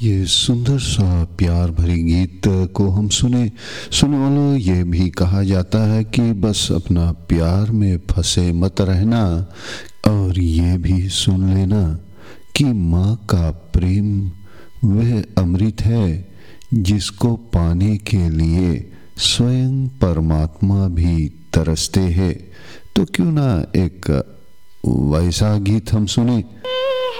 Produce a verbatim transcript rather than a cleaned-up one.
ये सुंदर सा प्यार भरी गीत को हम सुने सुने वालों, ये भी कहा जाता है कि बस अपना प्यार में फंसे मत रहना, और ये भी सुन लेना कि माँ का प्रेम वह अमृत है जिसको पाने के लिए स्वयं परमात्मा भी तरसते हैं। तो क्यों ना एक वैसा गीत हम सुने।